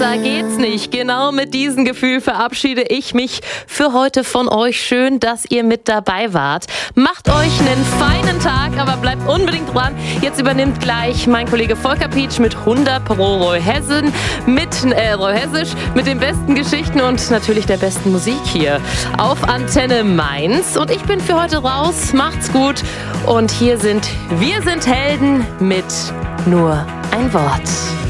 Besser geht's nicht. Genau mit diesem Gefühl verabschiede ich mich für heute von euch. Schön, dass ihr mit dabei wart. Macht euch einen feinen Tag, aber bleibt unbedingt dran. Jetzt übernimmt gleich mein Kollege Volker Pietsch mit 100 Pro Royhessisch, mit den besten Geschichten und natürlich der besten Musik hier auf Antenne Mainz. Und ich bin für heute raus. Macht's gut. Und hier sind Wir sind Helden mit nur ein Wort.